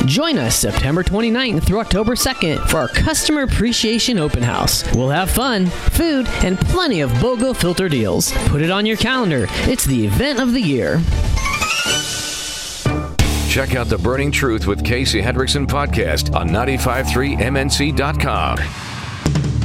Join us September 29th through October 2nd for our Customer Appreciation Open House. We'll have fun, food, and plenty of BOGO filter deals. Put it on your calendar. It's the event of the year. Check out The Burning Truth with Casey Hendrickson podcast on 953mnc.com.